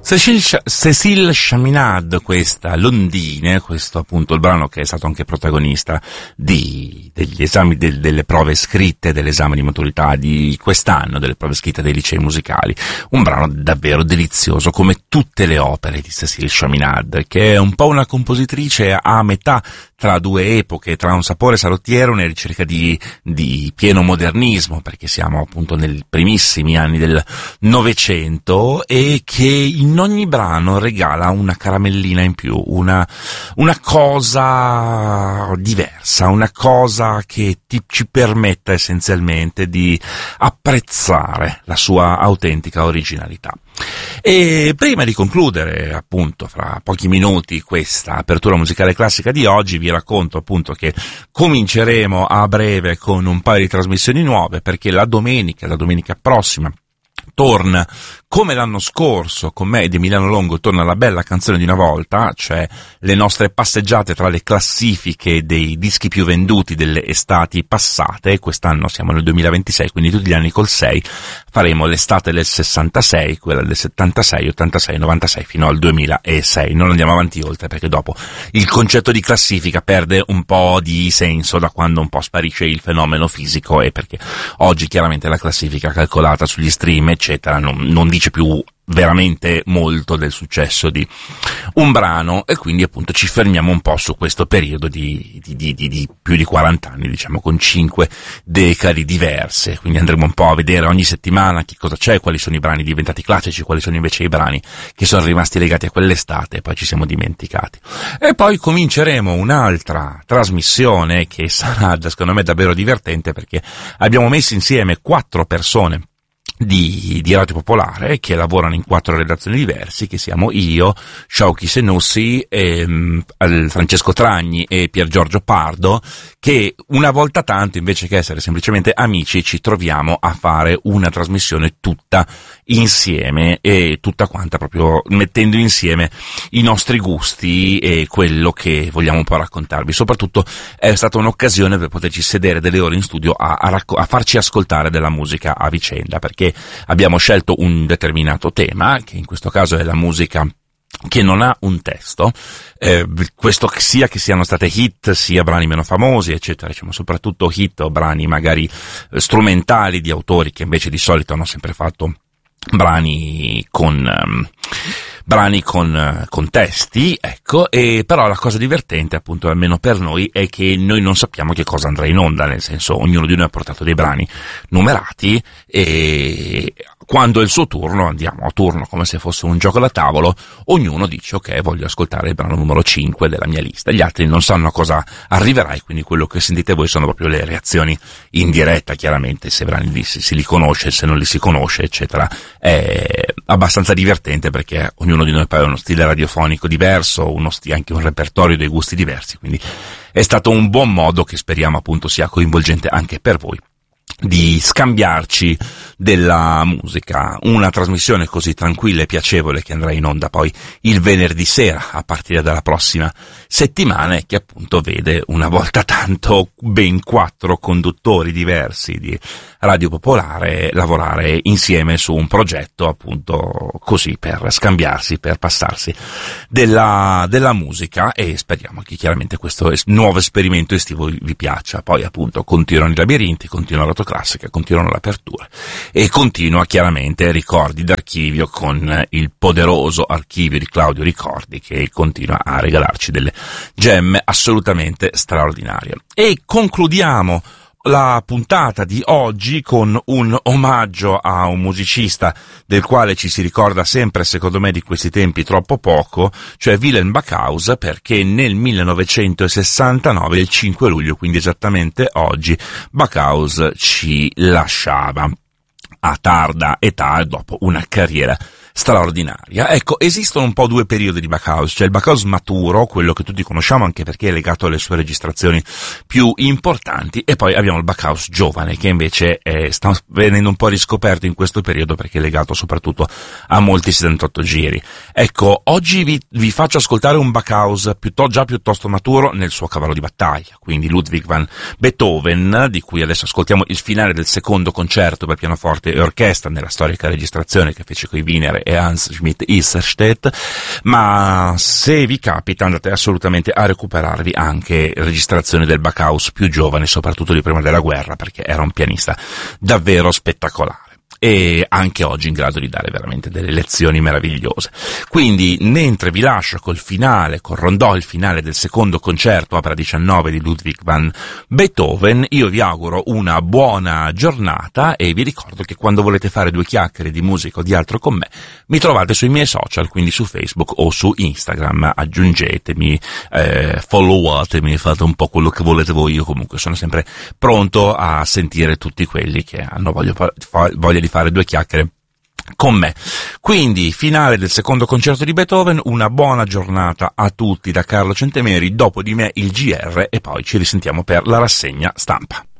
Cécile Chaminade, questa Londine, questo appunto il brano che è stato anche protagonista degli esami, delle prove scritte dell'esame di maturità di quest'anno, delle prove scritte dei licei musicali. Un brano davvero delizioso, come tutte le opere di Cécile Chaminade, che è un po' una compositrice a metà tra due epoche, tra un sapore salottiero, una ricerca di pieno modernismo, perché siamo appunto nei primissimi anni del Novecento, e che in ogni brano regala una caramellina in più, una cosa diversa, una cosa che ci permetta essenzialmente di apprezzare la sua autentica originalità. E prima di concludere, appunto, fra pochi minuti questa apertura musicale classica di oggi, vi racconto appunto che cominceremo a breve con un paio di trasmissioni nuove, perché la domenica prossima torna, come l'anno scorso, con me ed Emiliano Longo, torna la bella canzone di una volta, cioè le nostre passeggiate tra le classifiche dei dischi più venduti delle estati passate. Quest'anno siamo nel 2026, quindi tutti gli anni col 6 faremo l'estate del 66, quella del 76, 86, 96 fino al 2006. Non andiamo avanti oltre, perché dopo il concetto di classifica perde un po' di senso da quando un po' sparisce il fenomeno fisico, e perché oggi chiaramente la classifica calcolata sugli stream eccetera non dice più veramente molto del successo di un brano, e quindi appunto ci fermiamo un po' su questo periodo di più di 40 anni, diciamo, con 5 decadi diverse. Quindi andremo un po' a vedere ogni settimana che cosa c'è, quali sono i brani diventati classici, quali sono invece i brani che sono rimasti legati a quell'estate e poi ci siamo dimenticati. E poi cominceremo un'altra trasmissione che sarà, secondo me, davvero divertente, perché abbiamo messo insieme 4 persone di Radio Popolare che lavorano in 4 redazioni diverse, che siamo io, Shauki Senussi, Francesco Tragni e Pier Giorgio Pardo, che una volta tanto, invece che essere semplicemente amici, ci troviamo a fare una trasmissione tutta insieme, e tutta quanta proprio mettendo insieme i nostri gusti e quello che vogliamo un po' raccontarvi. Soprattutto è stata un'occasione per poterci sedere delle ore in studio a farci ascoltare della musica a vicenda, perché abbiamo scelto un determinato tema, che in questo caso è la musica che non ha un testo, questo sia che siano state hit, sia brani meno famosi, eccetera, diciamo, soprattutto hit o brani magari strumentali di autori che invece di solito hanno sempre fatto brani con testi, ecco. E però la cosa divertente, appunto, almeno per noi, è che noi non sappiamo che cosa andrà in onda, nel senso, ognuno di noi ha portato dei brani numerati, e quando è il suo turno andiamo a turno come se fosse un gioco da tavolo, ognuno dice ok, voglio ascoltare il brano numero 5 della mia lista, gli altri non sanno a cosa arriverà, e quindi quello che sentite voi sono proprio le reazioni in diretta, chiaramente, se i brani si li conosce, se non li si conosce, eccetera. È abbastanza divertente, perché ognuno di noi poi ha uno stile radiofonico diverso, anche un repertorio dei gusti diversi, quindi è stato un buon modo, che speriamo appunto sia coinvolgente anche per voi, di scambiarci della musica. Una trasmissione così tranquilla e piacevole che andrà in onda poi il venerdì sera a partire dalla prossima settimana, e che appunto vede una volta tanto ben 4 conduttori diversi di Radio Popolare lavorare insieme su un progetto, appunto così, per scambiarsi, per passarsi della musica, e speriamo che chiaramente questo nuovo esperimento estivo vi piaccia. Poi appunto continuano i labirinti, continua l'Autoclassica, continuano l'apertura, e continua chiaramente Ricordi d'Archivio con il poderoso archivio di Claudio Ricordi, che continua a regalarci delle gemme assolutamente straordinarie. E concludiamo la puntata di oggi con un omaggio a un musicista del quale ci si ricorda sempre, secondo me, di questi tempi troppo poco, cioè Willem Backhaus, perché nel 1969, il 5 luglio, quindi esattamente oggi, Backhaus ci lasciava a tarda età, dopo una carriera straordinaria. Ecco, esistono un po' 2 periodi di Backhaus, cioè il Backhaus maturo, quello che tutti conosciamo anche perché è legato alle sue registrazioni più importanti, e poi abbiamo il Backhaus giovane, che invece sta venendo un po' riscoperto in questo periodo, perché è legato soprattutto a molti 78 giri. Ecco, oggi vi faccio ascoltare un Backhaus già piuttosto maturo nel suo cavallo di battaglia, quindi Ludwig van Beethoven, di cui adesso ascoltiamo il finale del secondo concerto per pianoforte e orchestra nella storica registrazione che fece coi Wiener e Hans Schmidt Isserstedt, ma se vi capita andate assolutamente a recuperarvi anche registrazioni del Backhaus più giovane, soprattutto di prima della guerra, perché era un pianista davvero spettacolare e anche oggi in grado di dare veramente delle lezioni meravigliose. Quindi, mentre vi lascio col finale, col rondò il finale del secondo concerto, opera 19 di Ludwig van Beethoven, io vi auguro una buona giornata e vi ricordo che quando volete fare due chiacchiere di musica o di altro con me, mi trovate sui miei social, quindi su Facebook o su Instagram, aggiungetemi, followatemi, fate un po' quello che volete voi, io comunque sono sempre pronto a sentire tutti quelli che hanno voglia di fare due chiacchiere con me. Quindi, finale del secondo concerto di Beethoven, una buona giornata a tutti da Carlo Centemeri, dopo di me il GR e poi ci risentiamo per la rassegna stampa.